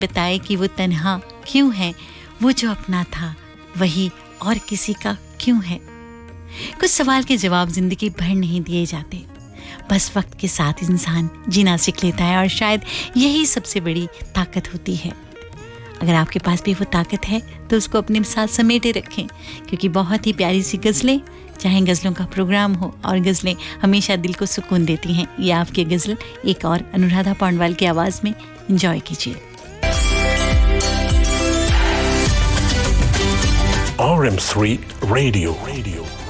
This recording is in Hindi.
बताए कि वो तन्हा क्यों है, वो जो अपना था वही और किसी का क्यों है। कुछ सवाल के जवाब जिंदगी भर नहीं दिए जाते, बस वक्त के साथ इंसान जीना सीख लेता है और शायद यही सबसे बड़ी ताकत होती है। अगर आपके पास भी वो ताकत है तो उसको अपने साथ समेटे रखें, क्योंकि बहुत ही प्यारी सी गज़लें, चाहे गज़लों का प्रोग्राम हो, और गज़लें हमेशा दिल को सुकून देती हैं। ये आपकी गज़ल एक और अनुराधा पौडवाल की आवाज़ में एंजॉय कीजिए। RM3 Radio.